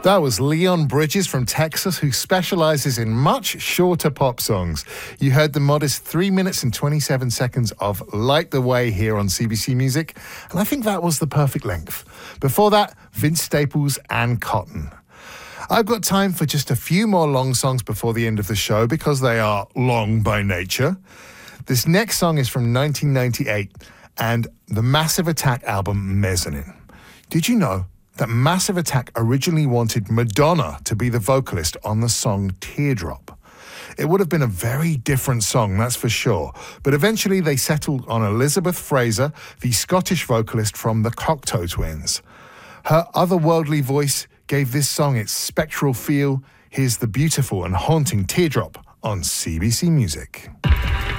That was Leon Bridges from Texas, who specializes in much shorter pop songs. You heard the modest 3 minutes and 27 seconds of Light the Way here on CBC Music, and I think that was the perfect length. Before that, Vince Staples and Cotton. I've got time for just a few more long songs before the end of the show because they are long by nature. This next song is from 1998 and the Massive Attack album Mezzanine. Did you know that Massive Attack originally wanted Madonna to be the vocalist on the song Teardrop? It would have been a very different song, that's for sure. But eventually they settled on Elizabeth Fraser, the Scottish vocalist from the Cocteau Twins. Her otherworldly voice gave this song its spectral feel. Here's the beautiful and haunting Teardrop on CBC Music.